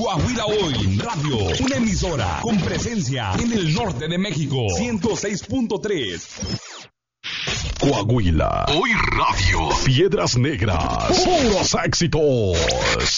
Coahuila Hoy Radio, una emisora con presencia en el norte de México. 106.3. Coahuila Hoy Radio. Piedras Negras. Puros éxitos.